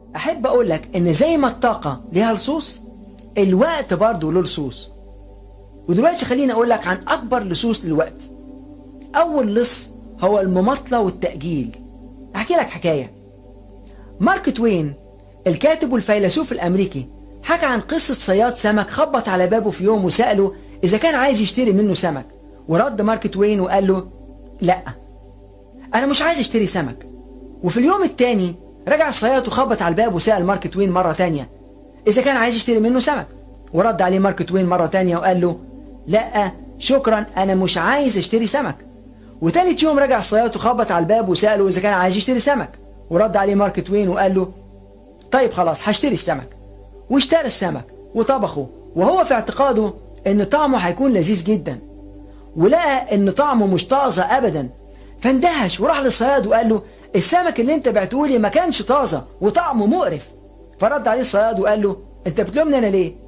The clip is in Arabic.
أحب أقول لك إن زي ما الطاقة ليها لصوص، الوقت برضه له لصوص. ودلوقتي خليني أقول لك عن أكبر لصوص للوقت. أول لص هو المماطلة والتأجيل. أحكي لك حكاية. مارك توين الكاتب والفيلسوف الأمريكي حكى عن قصة صياد سمك خبط على بابه في يوم وسأله إذا كان عايز يشتري منه سمك، ورد مارك توين وقال له لا، أنا مش عايز أشتري سمك. وفي اليوم التاني رجع الصياد وخبط على الباب وسأل مارك توين مرة تانية إذا كان عايز يشتري منه سمك، ورد عليه مارك توين مرة تانية وقال له لا شكرا، أنا مش عايز أشتري سمك. وتالت يوم رجع الصياد وخبط على الباب وسأله إذا كان عايز يشتري سمك، ورد عليه مارك توين وقال له طيب خلاص هشتري السمك. واشترى السمك وطبخه، وهو في اعتقاده ان طعمه هيكون لذيذ جدا، ولقى ان طعمه مش طازه ابدا، فاندهش وراح للصياد وقال له السمك اللي انت بعته لي ما كانش طازه وطعمه مقرف. فرد عليه الصياد وقال له انت بتلومني انا ليه؟